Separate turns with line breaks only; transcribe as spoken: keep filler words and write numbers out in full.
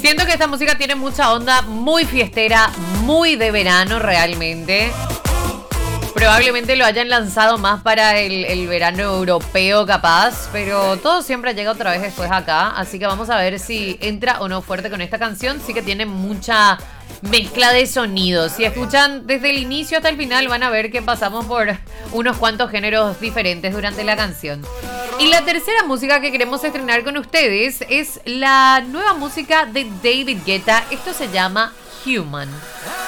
Siento que esta música tiene mucha onda, muy fiestera, muy de verano realmente. Probablemente lo hayan lanzado más para el, el verano europeo capaz, pero todo siempre llega otra vez después acá, así que vamos a ver si entra o no fuerte con esta canción. Sí que tiene mucha mezcla de sonidos. Si escuchan desde el inicio hasta el final van a ver que pasamos por unos cuantos géneros diferentes durante la canción. Y la tercera música que queremos estrenar con ustedes es la nueva música de David Guetta. Esto se llama Human.